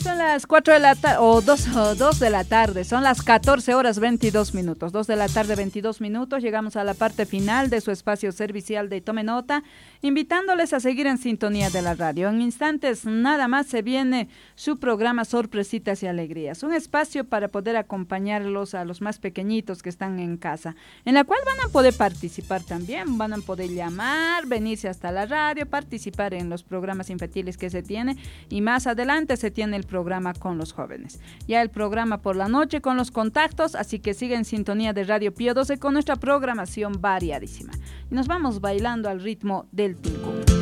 Son las 4 de la tarde, o 2 de la tarde, son las 14 horas 22 minutos, 2 de la tarde 22 minutos, llegamos a la parte final de su espacio servicial de Tome Nota, invitándoles a seguir en sintonía de la radio. En instantes nada más se viene su programa Sorpresitas y Alegrías, un espacio para poder acompañarlos a los más pequeñitos que están en casa, en la cual van a poder participar también, van a poder llamar, venirse hasta la radio, participar en los programas infantiles que se tiene, y más adelante se tiene el programa con los jóvenes. Ya el programa por la noche con los contactos, así que sigue en sintonía de Radio Pío 12 con nuestra programación variadísima. Y nos vamos bailando al ritmo del tingo.